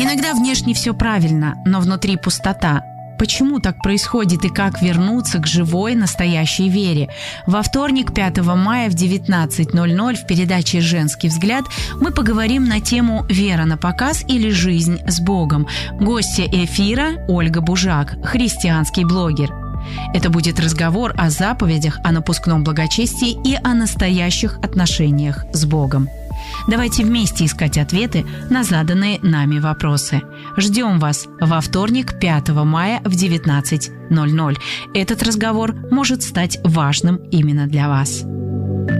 Иногда внешне все правильно, но внутри пустота. Почему так происходит и как вернуться к живой, настоящей вере? Во вторник, 5 мая в 19:00 в передаче «Женский взгляд» мы поговорим на тему «Вера на показ или жизнь с Богом». Гостья эфира – Ольга Бужак, христианский блогер. Это будет разговор о заповедях, о напускном благочестии и о настоящих отношениях с Богом. Давайте вместе искать ответы на заданные нами вопросы. Ждем вас во вторник, 5 мая в 19:00. Этот разговор может стать важным именно для вас.